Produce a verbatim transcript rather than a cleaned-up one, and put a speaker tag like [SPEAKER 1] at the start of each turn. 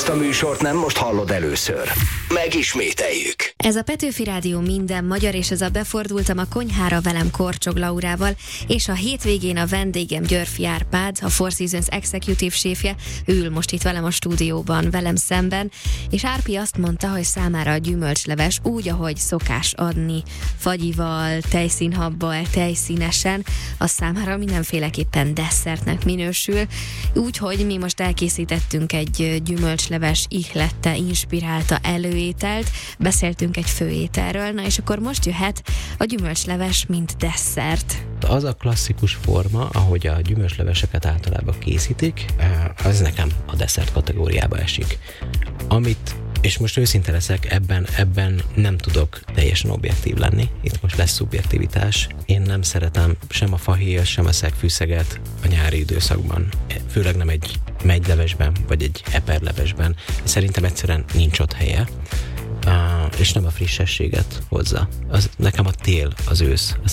[SPEAKER 1] Ezt a műsort nem most hallod először. Megismételjük.
[SPEAKER 2] Ez a Petőfi Rádió minden magyar, és ez a Befordultam a konyhára velem Korcsog Laurával, és a hétvégén a vendégem Györffy Árpád, a Four Seasons Executive séfje, ül most itt velem a stúdióban, velem szemben, és Árpi azt mondta, hogy számára a gyümölcsleves úgy, ahogy szokás adni, fagyival, tejszínhabbal, tejszínesen, az számára mindenféleképpen desszertnek minősül, úgyhogy mi most elkészítettünk egy gyümölcsleves ihlette inspirálta előételt, beszéltünk egy főételről, na és akkor most jöhet a gyümölcsleves, mint desszert.
[SPEAKER 3] Az a klasszikus forma, ahogy a gyümölcsleveseket általában készítik, az nekem a desszert kategóriába esik. Amit, és most őszinte leszek, ebben, ebben nem tudok teljesen objektív lenni. Itt most lesz szubjektivitás. Én nem szeretem sem a fahéjas, sem a szegfűszeget a nyári időszakban. Főleg nem egy megylevesben, vagy egy eperlevesben. Szerintem egyszerűen nincs ott helye. Uh, és nem a frissességet hozza. Az, nekem a tél, az ősz, az